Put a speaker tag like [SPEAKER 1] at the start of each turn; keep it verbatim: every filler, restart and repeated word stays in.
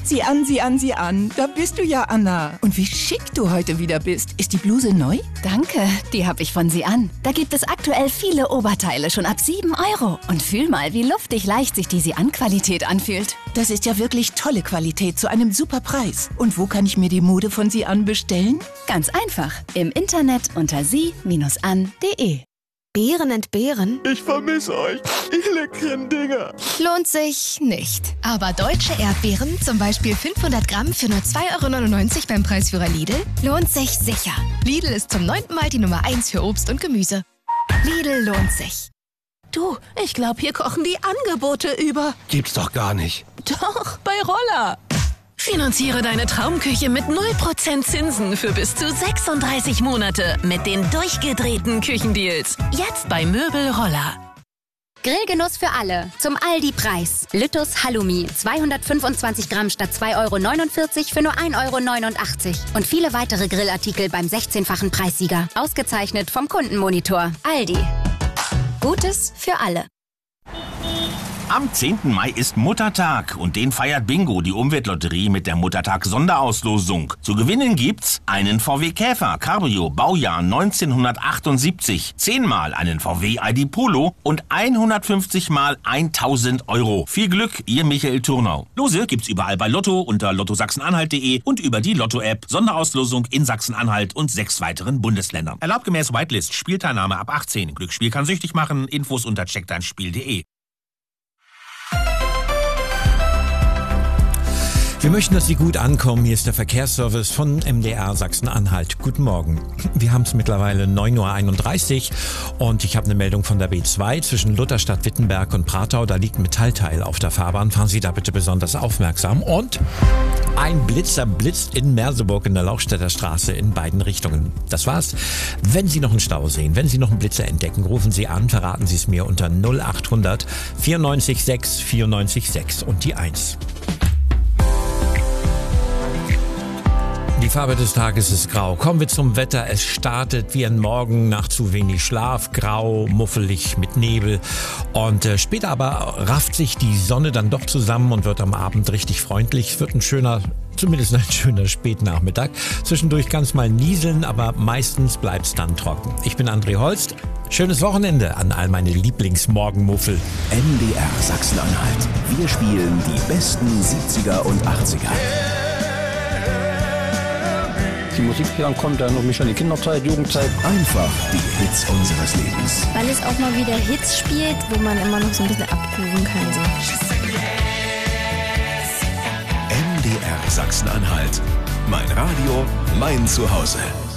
[SPEAKER 1] Sieh an, sieh an, sieh an. Da bist du ja, Anna. Und wie schick du heute wieder bist. Ist die Bluse neu?
[SPEAKER 2] Danke, die habe ich von Sie an. Da gibt es aktuell viele Oberteile schon ab sieben Euro. Und fühl mal, wie luftig leicht sich die Sie-an-Qualität anfühlt.
[SPEAKER 1] Das ist ja wirklich tolle Qualität zu einem super Preis. Und wo kann ich mir die Mode von Sie an bestellen?
[SPEAKER 2] Ganz einfach. Im Internet unter sie an punkt de.
[SPEAKER 3] Beeren entbehren?
[SPEAKER 4] Ich vermisse euch, ihr leckeren Dinger.
[SPEAKER 3] Lohnt sich nicht. Aber deutsche Erdbeeren, zum Beispiel fünfhundert Gramm für nur zwei Euro neunundneunzig beim Preisführer Lidl, lohnt sich sicher. Lidl ist zum neunten Mal die Nummer eins für Obst und Gemüse. Lidl lohnt sich.
[SPEAKER 5] Du, ich glaube, hier kochen die Angebote über.
[SPEAKER 4] Gibt's doch gar nicht.
[SPEAKER 5] Doch, bei Roller. Finanziere deine Traumküche mit null Prozent Zinsen für bis zu sechsunddreißig Monate mit den durchgedrehten Küchendeals. Jetzt bei Möbel Roller.
[SPEAKER 6] Grillgenuss für alle. Zum Aldi-Preis. Lüttus Halloumi. zweihundertfünfundzwanzig Gramm statt zwei Euro neunundvierzig für nur ein Euro neunundachtzig. Und viele weitere Grillartikel beim sechzehnfachen Preissieger. Ausgezeichnet vom Kundenmonitor. Aldi. Gutes für alle.
[SPEAKER 7] Am zehnten Mai ist Muttertag und den feiert Bingo, die Umweltlotterie, mit der Muttertag-Sonderauslosung. Zu gewinnen gibt's einen V W Käfer, Cabrio, Baujahr neunzehnhundertachtundsiebzig, zehnmal einen V W I D Polo und hundertfünfzig mal tausend Euro. Viel Glück, ihr Michael Turnau. Lose gibt's überall bei Lotto unter lotto sachsen-anhalt punkt de und über die Lotto-App. Sonderauslosung in Sachsen-Anhalt und sechs weiteren Bundesländern. Erlaubt gemäß Whitelist, Spielteilnahme ab achtzehn. Glücksspiel kann süchtig machen. Infos unter check dein spiel punkt de.
[SPEAKER 8] Wir möchten, dass Sie gut ankommen. Hier ist der Verkehrsservice von M D R Sachsen-Anhalt. Guten Morgen. Wir haben es mittlerweile neun Uhr einunddreißig und ich habe eine Meldung von der B zwei zwischen Lutherstadt, Wittenberg und Pratau. Da liegt ein Metallteil auf der Fahrbahn. Fahren Sie da bitte besonders aufmerksam. Und ein Blitzer blitzt in Merseburg in der Lauchstädter Straße in beiden Richtungen. Das war's. Wenn Sie noch einen Stau sehen, wenn Sie noch einen Blitzer entdecken, rufen Sie an, verraten Sie es mir unter null achthundert vierundneunzig sechs vierundneunzig sechs und die eins. Die Farbe des Tages ist grau. Kommen wir zum Wetter. Es startet wie ein Morgen nach zu wenig Schlaf. Grau, muffelig mit Nebel. Und äh, später aber rafft sich die Sonne dann doch zusammen und wird am Abend richtig freundlich. Es wird ein schöner, zumindest ein schöner Spätnachmittag. Zwischendurch kann es mal nieseln, aber meistens bleibt es dann trocken. Ich bin André Holst. Schönes Wochenende an all meine Lieblingsmorgenmuffel.
[SPEAKER 9] M D R Sachsen-Anhalt. Wir spielen die besten siebziger und achtziger.
[SPEAKER 10] Die Musik, dann kommt dann noch mich an die Kinderzeit, Jugendzeit.
[SPEAKER 9] Einfach die Hits unseres Lebens.
[SPEAKER 11] Weil es auch mal wieder Hits spielt, wo man immer noch so ein bisschen abgrooven kann. So.
[SPEAKER 9] M D R Sachsen-Anhalt. Mein Radio, mein Zuhause.